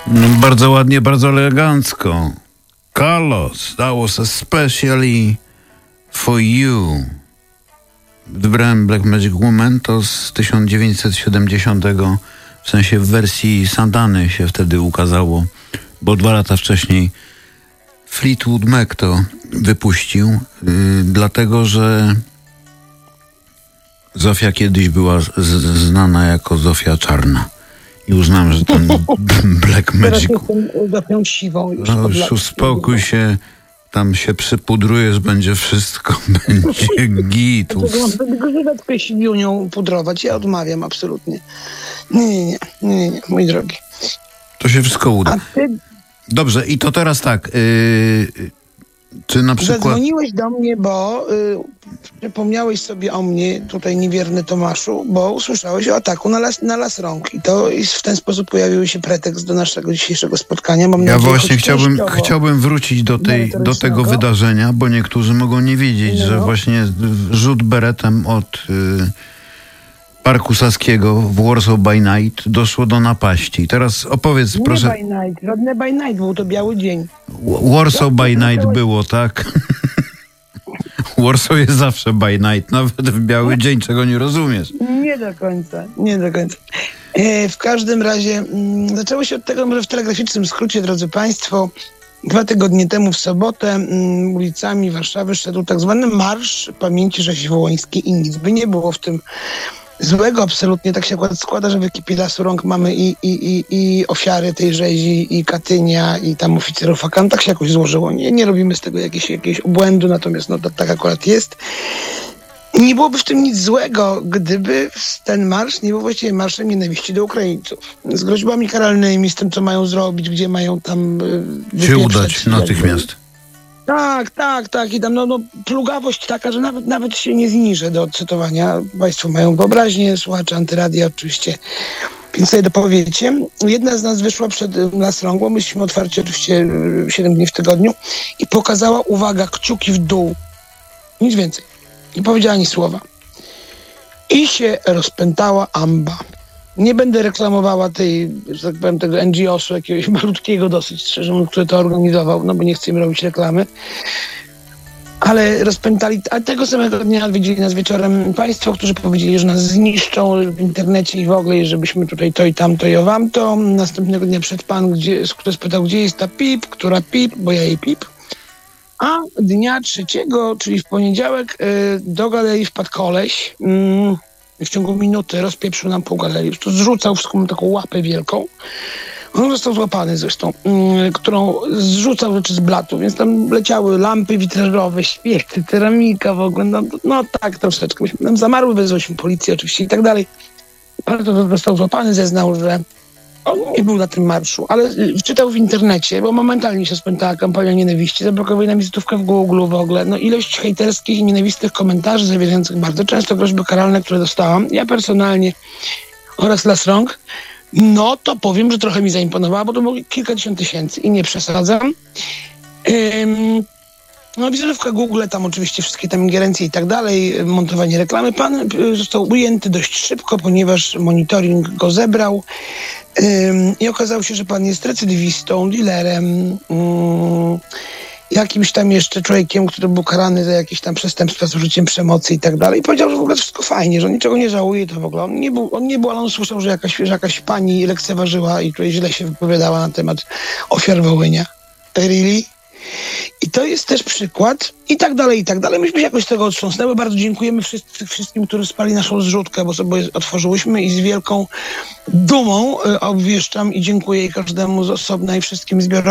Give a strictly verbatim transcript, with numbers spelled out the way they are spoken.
No, bardzo ładnie, bardzo elegancko. Carlos, that was especially for you. Wybrałem Black Magic Woman, to z tysiąc dziewięćset siedemdziesiątego, w sensie w wersji Santany się wtedy ukazało, bo dwa lata wcześniej Fleetwood Mac to wypuścił, yy, dlatego że Zofia kiedyś była z, z, znana jako Zofia Czarna. I uznałem, że ten Black Magic... Teraz siwą już. No, już uspokój się, tam się przypudrujesz, będzie wszystko, będzie git. Mam żyletkę siwiunią pudrować, ja odmawiam absolutnie. Nie, nie, nie, nie, nie, mój drogi. To się wszystko uda. A ty... Dobrze, i to teraz tak, yy, czy na przykład... Zadzwoniłeś do mnie, bo y, przypomniałeś sobie o mnie, tutaj niewierny Tomaszu, bo usłyszałeś o ataku na las, na las rąk. I to i w ten sposób pojawił się pretekst do naszego dzisiejszego spotkania. Mam ja nadzieję, właśnie chciałbym, chciałbym wrócić do, tej, do tego wydarzenia, bo niektórzy mogą nie wiedzieć, no. że właśnie rzut beretem od y, Parku Saskiego w Warsaw by Night doszło do napaści. Teraz opowiedz, nie proszę... by night, żadne by night, był to biały dzień. Warsaw by Night było, tak? Warsaw jest zawsze by night, nawet w biały dzień, czego nie rozumiesz. Nie do końca, nie do końca. E, w każdym razie m, zaczęło się od tego, może w telegraficznym skrócie, drodzy Państwo, dwa tygodnie temu w sobotę m, ulicami Warszawy szedł tak zwany Marsz Pamięci Rzezi Wołońskiej i nic by nie było w tym złego absolutnie. Tak się akurat składa, że w ekipie Lasu Rąk mamy i, i, i, i ofiary tej rzezi, i Katynia, i tam oficerów A K A M. Tak się jakoś złożyło. Nie, nie robimy z tego jakiegoś, jakiegoś obłędu, natomiast no, tak akurat jest. Nie byłoby w tym nic złego, gdyby ten marsz nie był właściwie marszem nienawiści do Ukraińców. Z groźbami karalnymi, z tym, co mają zrobić, gdzie mają tam y, się udać natychmiast. Tak, tak, tak. I tam no, no, plugawość taka, że nawet, nawet się nie zniżę do odcytowania. Państwo mają wyobraźnię, słuchacze Antyradia oczywiście, więc sobie dopowiecie. Jedna z nas wyszła przed Las Rąk, bo myśmy otwarci oczywiście siedem dni w tygodniu i pokazała, uwaga, kciuki w dół. Nic więcej. Nie powiedziała ani słowa. I się rozpętała amba. Nie będę reklamowała tej, że tak powiem, tego N G O-su, jakiegoś malutkiego dosyć, szczerze mówiąc, który to organizował, no bo nie chcę im robić reklamy. Ale rozpętali, a tego samego dnia odwiedzili nas wieczorem państwo, którzy powiedzieli, że nas zniszczą w internecie i w ogóle, żebyśmy tutaj to i tamto i owam to. Następnego dnia przed pan, gdzie, który spytał, gdzie jest ta pip, która pip, bo ja jej pip. A dnia trzeciego, czyli w poniedziałek, do galerii wpadł koleś. W ciągu minuty rozpieprzył nam pół galerii. To zrzucał wszystką taką łapę wielką. On został złapany zresztą, yy, którą zrzucał rzeczy z blatu, więc tam leciały lampy witrażowe, świece, ceramika w ogóle. No, no tak troszeczkę. Myśmy tam zamarły, wezwaliśmy policję oczywiście i tak dalej. Bardzo został złapany, zeznał, że on nie był na tym marszu, ale czytał w internecie, bo momentalnie się spętała kampania nienawiści, zablokowali nam wizytówkę w Google w ogóle. No ilość hejterskich i nienawistnych komentarzy zawierających bardzo często groźby karalne, które dostałam, ja personalnie oraz Las Rąk, no to powiem, że trochę mi zaimponowała, bo to było kilkadziesiąt tysięcy i nie przesadzam. Ym, no wizytówka Google, tam oczywiście wszystkie tam ingerencje i tak dalej, montowanie reklamy. Pan został ujęty dość szybko, ponieważ monitoring go zebrał. Ym, I okazało się, że pan jest recydywistą, dealerem, ym, jakimś tam jeszcze człowiekiem, który był karany za jakieś tam przestępstwa z użyciem przemocy i tak dalej. I powiedział, że w ogóle wszystko fajnie, że on niczego nie żałuje, to w ogóle on nie był, on nie był, ale on słyszał, że jakaś, że jakaś pani lekceważyła i tutaj źle się wypowiadała na temat ofiar Wołynia. Really? I to jest też przykład i tak dalej, i tak dalej. Myśmy się jakoś z tego otrząsnęły. Bardzo dziękujemy wszyscy, wszystkim, którzy spali naszą zrzutkę, bo sobie otworzyłyśmy i z wielką dumą y, obwieszczam i dziękuję każdemu z osobna i wszystkim zbiorowym.